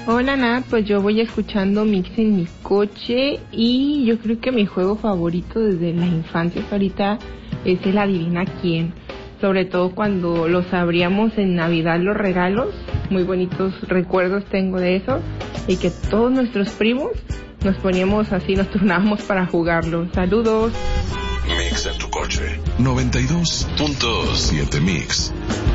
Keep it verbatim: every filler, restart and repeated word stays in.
Hola Nat, pues yo voy escuchando Mix en mi coche y yo creo que mi juego favorito desde la infancia hasta ahorita es el Adivina quién. Sobre todo cuando los abríamos en Navidad los regalos, muy bonitos recuerdos tengo de eso, y que todos nuestros primos nos poníamos así, nos turnábamos para jugarlo. Saludos. Mix en tu coche. noventa y dos punto siete Mix.